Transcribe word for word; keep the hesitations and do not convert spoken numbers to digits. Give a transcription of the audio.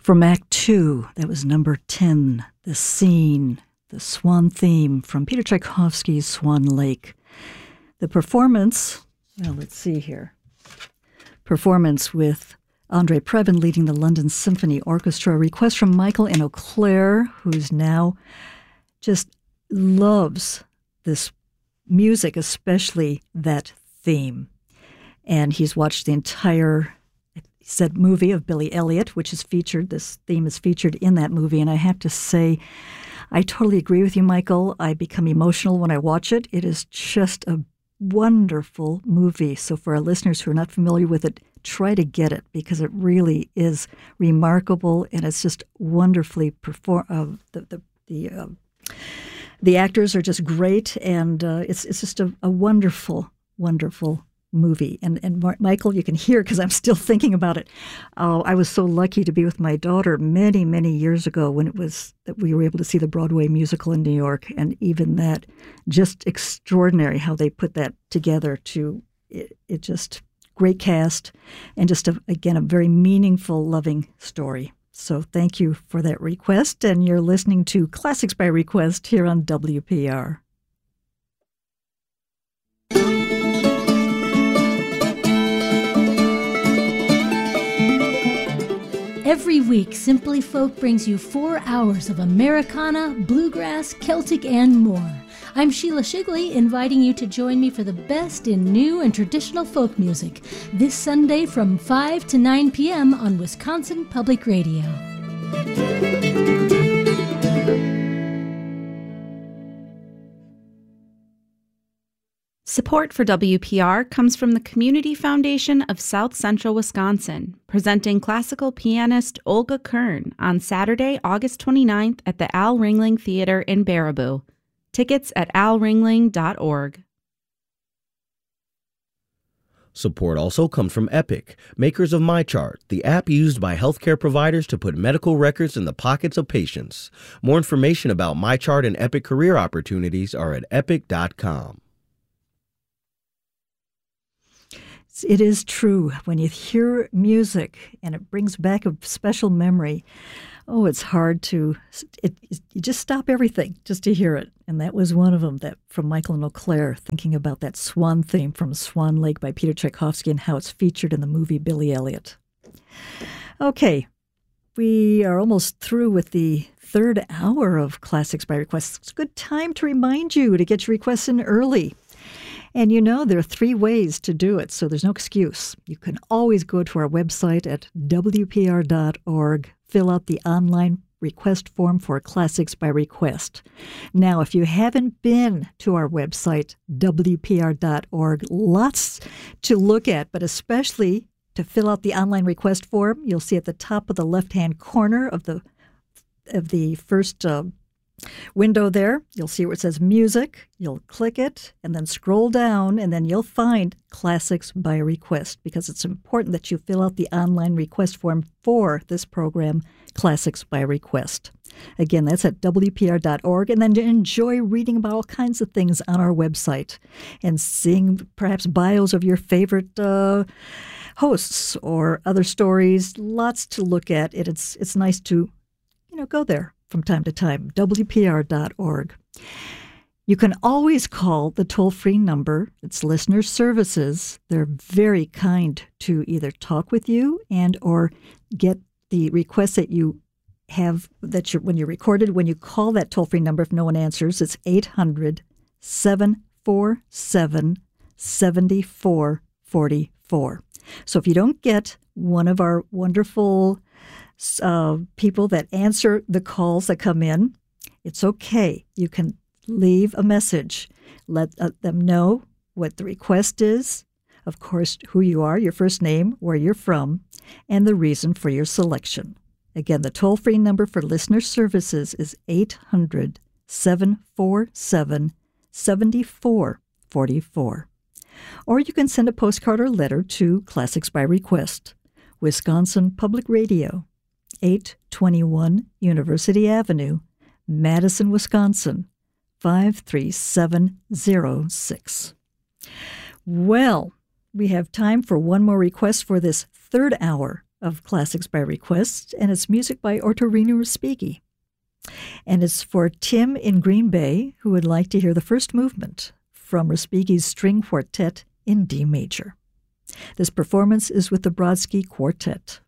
From Act Two, that was number ten, The Scene, the Swan theme from Peter Tchaikovsky's Swan Lake. The performance, well, let's see here. Performance with Andre Previn leading the London Symphony Orchestra. Request from Michael in Eau Claire, who's now just loves this music, especially that theme. And he's watched the entire, he said, movie of Billy Elliot, which is featured. This theme is featured in that movie. And I have to say, I totally agree with you, Michael. I become emotional when I watch it. It is just a wonderful movie. So for our listeners who are not familiar with it, try to get it because it really is remarkable and it's just wonderfully perform. Uh, the the the, uh, the actors are just great, and uh, it's it's just a, a wonderful, wonderful movie. And and Mar- Michael, you can hear because I'm still thinking about it. Oh, I was so lucky to be with my daughter many, many years ago when it was that we were able to see the Broadway musical in New York, and even that, just extraordinary how they put that together. To it, it just great cast, and just a, again a very meaningful, loving story. So thank you for that request, and you're listening to Classics by Request here on W P R. Every week, Simply Folk brings you four hours of Americana, bluegrass, Celtic, and more. I'm Sheila Shigley, inviting you to join me for the best in new and traditional folk music this Sunday from five to nine p.m. on Wisconsin Public Radio. Support for W P R comes from the Community Foundation of South Central Wisconsin, presenting classical pianist Olga Kern on Saturday, August twenty-ninth at the Al Ringling Theater in Baraboo. Tickets at al ringling dot org. Support also comes from Epic, makers of MyChart, the app used by healthcare providers to put medical records in the pockets of patients. More information about MyChart and Epic career opportunities are at epic dot com. It is true. When you hear music and it brings back a special memory, oh, it's hard to, it, it, you just stop everything just to hear it. And that was one of them, that from Michael and Eau Claire, thinking about that Swan theme from Swan Lake by Peter Tchaikovsky and how it's featured in the movie Billy Elliot. Okay, we are almost through with the third hour of Classics by Request. It's a good time to remind you to get your requests in early. And you know, there are three ways to do it, so there's no excuse. You can always go to our website at w p r dot org, fill out the online request form for Classics by Request. Now, if you haven't been to our website, w p r dot org, lots to look at, but especially to fill out the online request form, you'll see at the top of the left-hand corner of the of the first uh, window there, you'll see where it says Music. You'll click it and then scroll down, and then you'll find Classics by Request, because it's important that you fill out the online request form for this program, Classics by Request. Again, that's at w p r dot org, and then enjoy reading about all kinds of things on our website and seeing perhaps bios of your favorite uh, hosts or other stories. Lots to look at. It, it's it's nice to, you know, go there from time to time, w p r dot org. You can always call the toll-free number. It's Listener Services. They're very kind to either talk with you and or get the requests that you have, that you're, when you're recorded. When you call that toll-free number, if no one answers, it's eight hundred, seven four seven, seven four four four. So if you don't get one of our wonderful Uh, people that answer the calls that come in, it's okay. You can leave a message. Let uh, them know what the request is, of course, who you are, your first name, where you're from, and the reason for your selection. Again, the toll-free number for Listener Services is eight hundred, seven four seven, seven four four four. Or you can send a postcard or letter to Classics by Request, Wisconsin Public Radio, eight twenty-one University Avenue, Madison, Wisconsin, five three seven zero six. Well, we have time for one more request for this third hour of Classics by Request, and it's music by Ottorino Respighi. And it's for Tim in Green Bay, who would like to hear the first movement from Respighi's String Quartet in D major. This performance is with the Brodsky Quartet.